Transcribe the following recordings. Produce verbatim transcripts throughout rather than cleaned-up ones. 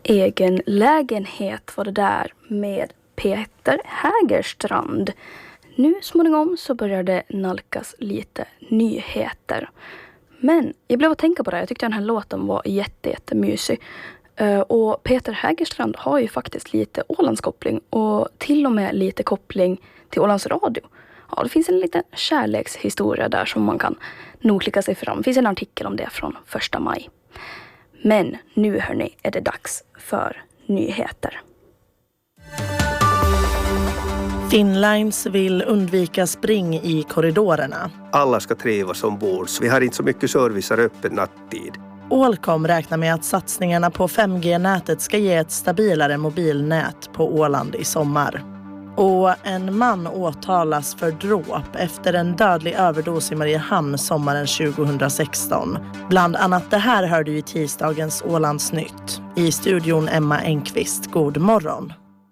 Egen lägenhet var det där med Peter Hägerstrand. Nu småningom så börjar det nalkas lite nyheter. Men jag blev att tänka på det. Jag tyckte den här låten var jätte, jättemysig. Uh, och Peter Hägerstrand har ju faktiskt lite Ålandskoppling. Och till och med lite koppling till Ålands Radio. Ja, det finns en liten kärlekshistoria där som man kan nog klicka sig fram. Det finns en artikel om det från första maj. Men nu hörni är det dags för nyheter. Finnlines vill undvika spring i korridorerna. Alla ska trivas ombord. Vi har inte så mycket servicer öppen nattid. Ålcom räknar med att satsningarna på fem G-nätet ska ge ett stabilare mobilnät på Åland i sommar. Och en man åtalas för dråp efter en dödlig överdos i Mariehamn sommaren tjugohundrasexton. Bland annat det här hör du i tisdagens Ålandsnytt. I studion Emma Engqvist, god morgon.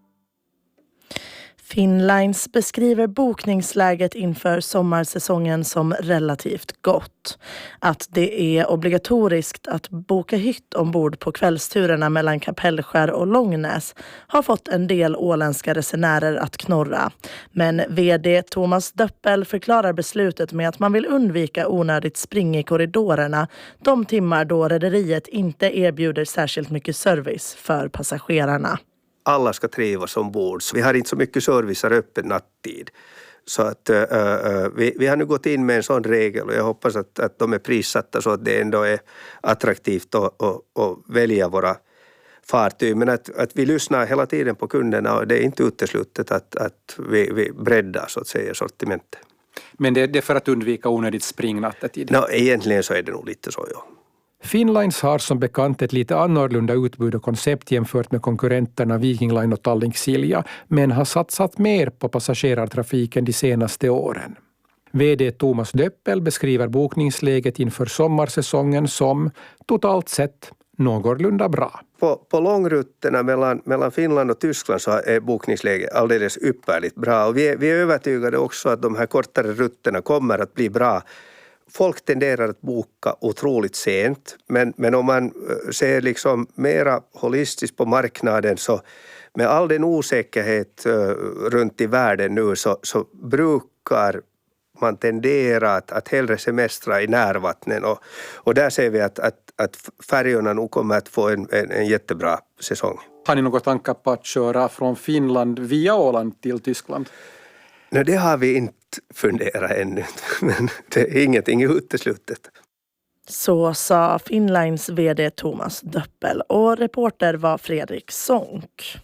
Finnlines beskriver bokningsläget inför sommarsäsongen som relativt gott. Att det är obligatoriskt att boka hytt ombord på kvällsturerna mellan Kapellskär och Långnäs har fått en del åländska resenärer att knorra. Men vd Thomas Döppel förklarar beslutet med att man vill undvika onödigt spring i korridorerna de timmar då rederiet inte erbjuder särskilt mycket service för passagerarna. Alla ska trivas ombord. Vi har inte så mycket servicer öppen nattid. Så att uh, uh, vi, vi har nu gått in med en sån regel och jag hoppas att, att de är prissatta så att det ändå är attraktivt att, att, att välja våra fartyg. Men att, att vi lyssnar hela tiden på kunderna och det är inte uteslutet att, att vi, vi breddar så att säga sortimentet. Men det, det är för att undvika onödigt spring nattetid? No, egentligen så är det nog lite så, ja. Finnlines har som bekant ett lite annorlunda utbud och koncept jämfört med konkurrenterna Viking Line och Tallink Silja, men har satsat mer på passagerartrafiken de senaste åren. vd Thomas Döppel beskriver bokningsläget inför sommarsäsongen som totalt sett någorlunda bra. På, på långrutterna mellan, mellan Finland och Tyskland så är bokningsläget alldeles ypperligt bra och vi är, vi är övertygade också att de här kortare rutterna kommer att bli bra. Folk tenderar att boka otroligt sent, men, men om man ser liksom mera holistiskt på marknaden så med all den osäkerhet uh, runt i världen nu så, så brukar man tendera att, att hellre semestra i närvattnen och, och där ser vi att, att, att färjorna nog kommer att få en, en, en jättebra säsong. Har ni något tankar på att köra från Finland via Åland till Tyskland? Nej, det har vi inte funderat ännu, men det är ingenting uteslutet. Så sa Finnlines vd Thomas Döppel och reporter var Fredrik Sonck.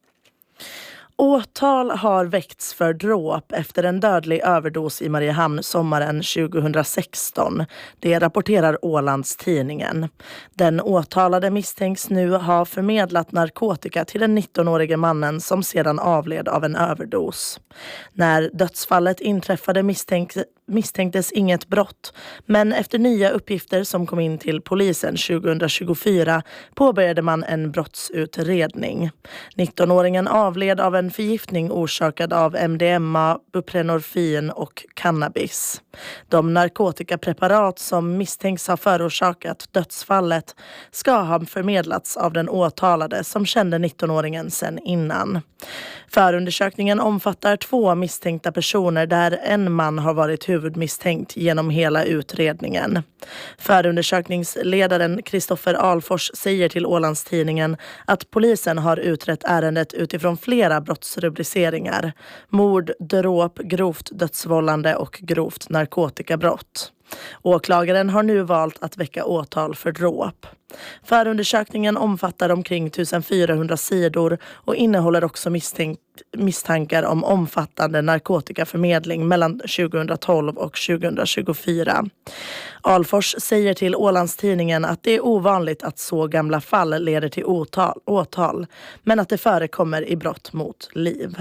Åtal har väckts för dråp efter en dödlig överdos i Mariehamn sommaren tjugohundrasexton. Det rapporterar Ålandstidningen. Den åtalade misstänks nu ha förmedlat narkotika till den nittonårige mannen som sedan avled av en överdos. När dödsfallet inträffade misstänk, misstänktes inget brott, men efter nya uppgifter som kom in till polisen tjugohundratjugofyra påbörjade man en brottsutredning. nittonåringen avled av en förgiftning orsakad av M D M A, buprenorfin och cannabis. De narkotikapreparat som misstänks ha förorsakat dödsfallet ska ha förmedlats av den åtalade som kände nittonåringen sedan innan. Förundersökningen omfattar två misstänkta personer där en man har varit huvudmisstänkt genom hela utredningen. Förundersökningsledaren Kristoffer Alfors säger till Ålandstidningen att polisen har utrett ärendet utifrån flera brottsrubriceringar: mord, dråp, grovt dödsvållande och grovt narkotikabrott. Åklagaren har nu valt att väcka åtal för dråp. Förundersökningen omfattar omkring fjortonhundra sidor och innehåller också misstänkt, misstankar om omfattande narkotikaförmedling mellan tjugohundratolv och tjugohundratjugofyra. Alfors säger till Ålandstidningen att det är ovanligt att så gamla fall leder till åtal, åtal men att det förekommer i brott mot liv.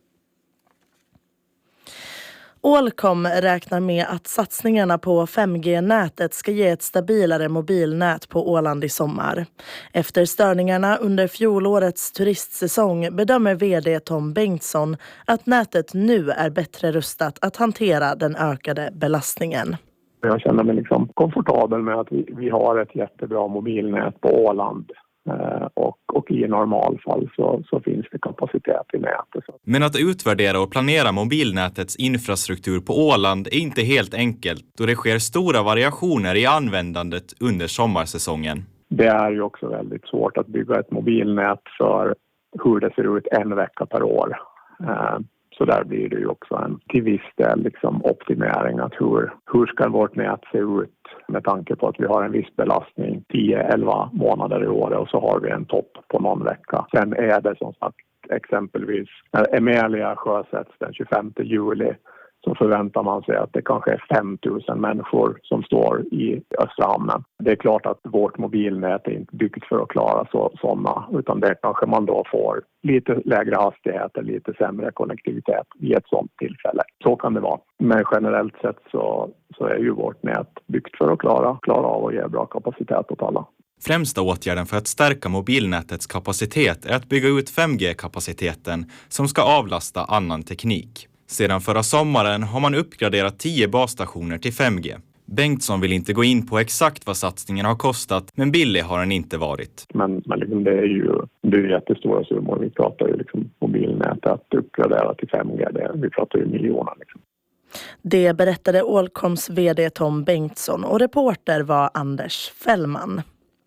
Ålcom räknar med att satsningarna på fem G-nätet ska ge ett stabilare mobilnät på Åland i sommar. Efter störningarna under fjolårets turistsäsong bedömer vd Tom Bengtsson att nätet nu är bättre rustat att hantera den ökade belastningen. Jag känner mig liksom komfortabel med att vi, vi har ett jättebra mobilnät på Åland. Och, och i normalfall så, så finns det kapacitet i nätet. Men att utvärdera och planera mobilnätets infrastruktur på Åland är inte helt enkelt då det sker stora variationer i användandet under sommarsäsongen. Det är ju också väldigt svårt att bygga ett mobilnät för hur det ser ut en vecka per år. Så där blir det ju också en till viss del liksom optimering att hur, hur ska vårt nät se ut med tanke på att vi har en viss belastning tio elva månader i året och så har vi en topp på någon vecka. Sen är det som sagt exempelvis när Emelia sjösätts den tjugofemte juli så förväntar man sig att det kanske är fem tusen människor som står i Östra hamnen. Det är klart att vårt mobilnät är inte byggt för att klara så, sådana, utan det kanske man då får lite lägre hastigheter, lite sämre konnektivitet vid ett sådant tillfälle. Så kan det vara. Men generellt sett så, så är ju vårt nät byggt för att klara, klara av att ge bra kapacitet åt alla. Främsta åtgärden för att stärka mobilnätets kapacitet är att bygga ut fem G-kapaciteten som ska avlasta annan teknik. Sedan förra sommaren har man uppgraderat tio basstationer till fem G. Bengtsson vill inte gå in på exakt vad satsningen har kostat, men billig har den inte varit. Men, men liksom det är ju det är jättestora summor. Vi pratar ju liksom mobilnät att uppgradera till fem G. Det, vi pratar ju miljoner. Liksom. Det berättade Ålcoms vd Tom Bengtsson och reporter var Anders Fällman.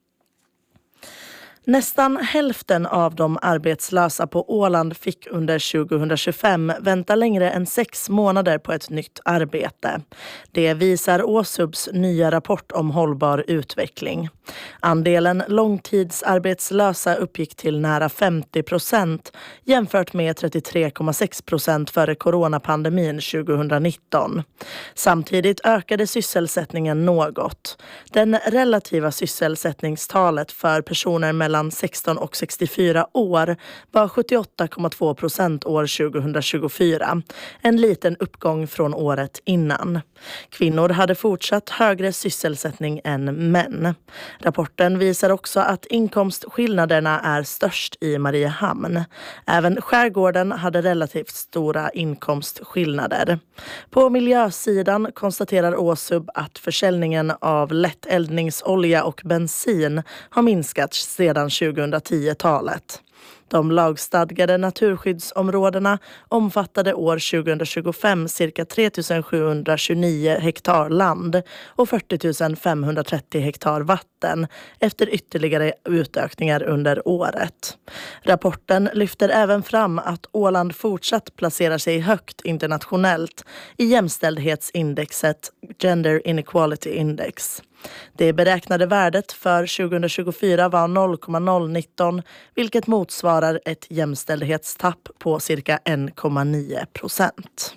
Nästan hälften av de arbetslösa på Åland fick under tjugohundratjugofem vänta längre än sex månader på ett nytt arbete. Det visar Åsubs nya rapport om hållbar utveckling. Andelen långtidsarbetslösa uppgick till nära femtio procent jämfört med trettiotre komma sex procent före coronapandemin tjugohundranitton. Samtidigt ökade sysselsättningen något. Den relativa sysselsättningstalet för personer mellan sexton och sextiofyra år var sjuttioåtta komma två procent år tjugohundratjugofyra. En liten uppgång från året innan. Kvinnor hade fortsatt högre sysselsättning än män. Rapporten visar också att inkomstskillnaderna är störst i Mariehamn. Även skärgården hade relativt stora inkomstskillnader. På miljösidan konstaterar Åsub att försäljningen av lätteldningsolja och bensin har minskat sedan tjugohundratio-talet. De lagstadgade naturskyddsområdena omfattade år tjugohundratjugofem cirka tre tusen sjuhundratjugonio hektar land och fyrtio tusen femhundratrettio hektar vatten efter ytterligare utökningar under året. Rapporten lyfter även fram att Åland fortsatt placerar sig högt internationellt i jämställdhetsindexet Gender Inequality Index. Det beräknade värdet för tjugohundratjugofyra var noll komma noll nitton, vilket motsvarar ett jämställdhetstapp på cirka en komma nio procent.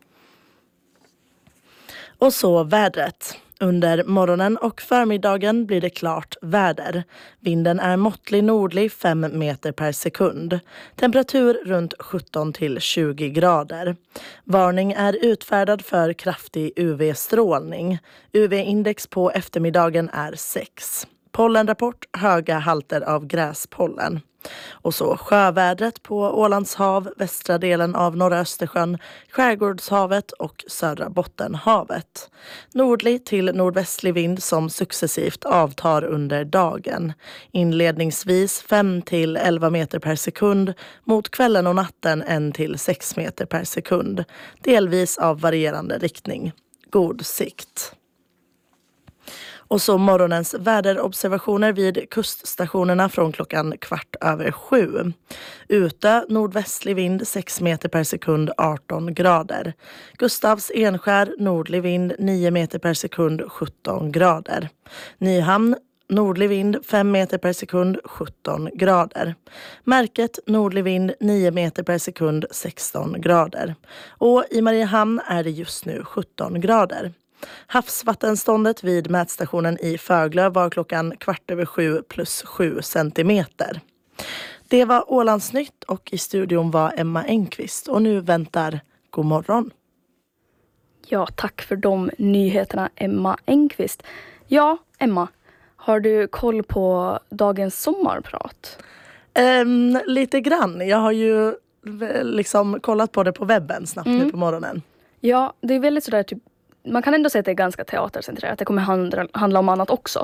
Och så vädret. Under morgonen och förmiddagen blir det klart väder. Vinden är måttlig nordlig fem meter per sekund. Temperatur runt sjutton till tjugo grader. Varning är utfärdad för kraftig U V-strålning. U V-index på eftermiddagen är sex. Pollenrapport höga halter av gräspollen. Och så sjövädret på Ålands hav, västra delen av norra Östersjön, skärgårdshavet och södra Bottenhavet. Nordlig till nordvästlig vind som successivt avtar under dagen. Inledningsvis fem till elva meter per sekund, mot kvällen och natten en till sex meter per sekund. Delvis av varierande riktning. God sikt. Och så morgonens väderobservationer vid kuststationerna från klockan kvart över sju. Ute nordvästlig vind sex meter per sekund arton grader. Gustavs Enskär nordlig vind nio meter per sekund sjutton grader. Nyhamn nordlig vind fem meter per sekund sjutton grader. Märket nordlig vind nio meter per sekund sexton grader. Och i Mariehamn är det just nu sjutton grader. Havsvattenståndet vid mätstationen i Föglö var klockan kvart över sju plus sju centimeter. Det var Ålandsnytt och i studion var Emma Engqvist och nu väntar god morgon. Ja, tack för de nyheterna, Emma Engqvist. Ja, Emma, har du koll på dagens sommarprat? Um, lite grann. Jag har ju liksom kollat på det på webben snabbt mm. nu på morgonen. Ja, det är väldigt sådär typ. Man kan ändå säga att det är ganska teatercentrerat. Det kommer handla, handla om annat också.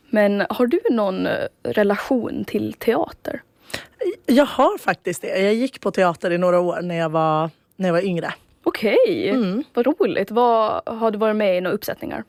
Men har du någon relation till teater? Jag har faktiskt det. Jag gick på teater i några år när jag var, när jag var yngre. Okej, Mm. vad roligt. Vad, har du varit med i några uppsättningar?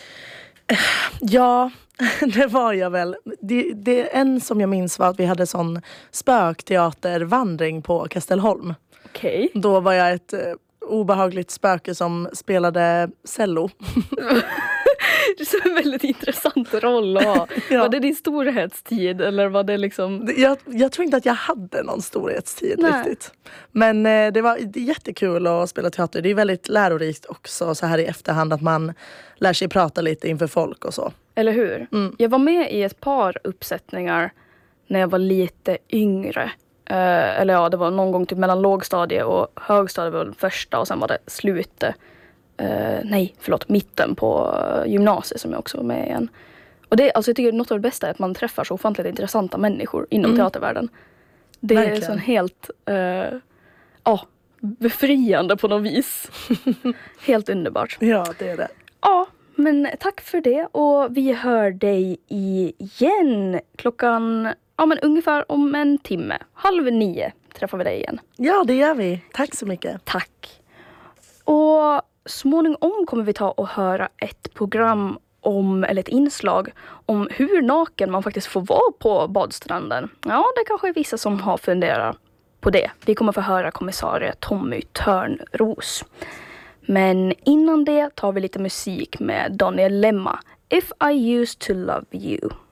Ja, det var jag väl. Det, det, en som jag minns var att vi hade sån spökteatervandring på Kastelholm. Okej. Då var jag ett eh, obehagligt spöke som spelade cello. Det är en väldigt intressant roll att ha. Ja. Var det din storhetstid eller var det liksom... Jag, jag tror inte att jag hade någon storhetstid Nej. riktigt. Men eh, det var det är jättekul att spela teater. Det är väldigt lärorikt också så här i efterhand att man lär sig prata lite inför folk och så. Eller hur? Mm. Jag var med i ett par uppsättningar när jag var lite yngre. Eh, eller ja, det var någon gång typ mellan lågstadie och högstadie var det första och sen var det slutet. Uh, nej, förlåt, mitten på uh, gymnasiet som jag också var med igen. Och det, alltså jag tycker något av det bästa är att man träffar så ofantligt intressanta människor inom Mm. teatervärlden. Det Verkligen. är sån helt uh, ja, befriande på något vis. Helt underbart. Ja, det är det. Ja, men tack för det och vi hör dig igen klockan ja, men ungefär om en timme. Halv nio träffar vi dig igen. Ja, det gör vi. Tack så mycket. Tack. Och småningom kommer vi ta och höra ett program om, eller ett inslag om hur naken man faktiskt får vara på badstranden. Ja, det kanske är vissa som har funderat på det. Vi kommer få höra kommissarie Tommy Törnros. Men innan det tar vi lite musik med Daniel Lemma. If I used to love you.